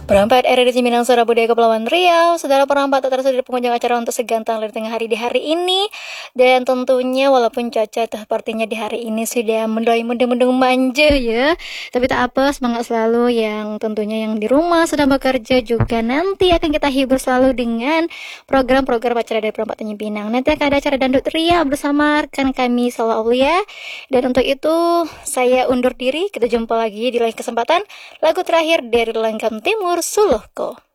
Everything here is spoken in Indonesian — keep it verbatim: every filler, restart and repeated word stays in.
Perempat R D Cibinong Surabaya Kepulauan Riau, saudara perempat tak tersedia pengunjung acara untuk segantang di tengah hari di hari ini. Dan tentunya walaupun cuaca sepertinya di hari ini sudah mendoi mendung-mendung manja ya, tapi tak apa, semangat selalu yang tentunya yang di rumah sedang bekerja juga. Nanti akan kita hibur selalu dengan program-program acara dari Perempat Tanjung Pinang. Nanti akan ada acara dangdut ria bersama rekan kami Salah Aulia. Dan untuk itu saya undur diri, kita jumpa lagi di lain kesempatan. Lagu terakhir dari Langgam Timur, Suluhko.